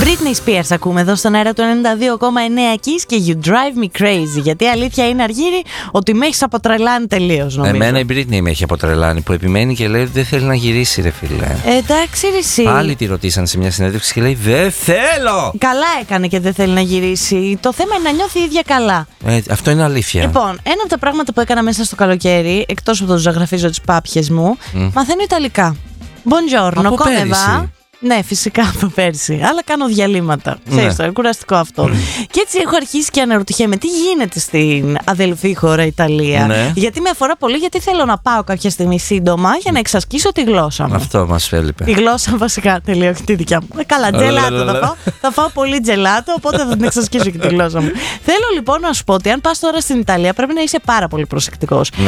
Britney Spears ακούμε εδώ στον αέρα του 92,9 Kiss και You Drive Me Crazy. Γιατί η αλήθεια είναι, Αργύρη, ότι με έχεις αποτρελάνει τελείως, νομίζω. Εμένα η Britney με έχει αποτρελάνει, που επιμένει και λέει ότι δεν θέλει να γυρίσει, ρε φίλε. Εντάξει, ρε εσύ. Πάλι τη ρωτήσαν σε μια συνέντευξη και λέει δεν θέλω. Καλά έκανε και δεν θέλει να γυρίσει. Το θέμα είναι να νιώθει η ίδια καλά. Αυτό είναι αλήθεια. Λοιπόν, ένα από τα πράγματα που έκανα μέσα στο καλοκαίρι, εκτός από το ζωγραφίζω τις πάπιες μου, μαθαίνω Ιταλικά. Buongiorno, come va? Ναι, φυσικά από πέρσι. Αλλά κάνω διαλύματα. Ξέρεις, είναι κουραστικό αυτό. Και έτσι έχω αρχίσει και αναρωτιέμαι τι γίνεται στην αδελφή χώρα Ιταλία. Ναι. Γιατί με αφορά πολύ, γιατί θέλω να πάω κάποια στιγμή σύντομα για να εξασκήσω τη γλώσσα μου. Αυτό μας έλειπε. Τη γλώσσα βασικά, τελείω, όχι τη δικιά μου. Καλά, τζελάτο θα πάω. Θα φάω πολύ τζελάτο, οπότε θα την εξασκήσω και τη γλώσσα μου. Θέλω λοιπόν να σου πω ότι αν πας τώρα στην Ιταλία πρέπει να είσαι πάρα πολύ προσεκτικός.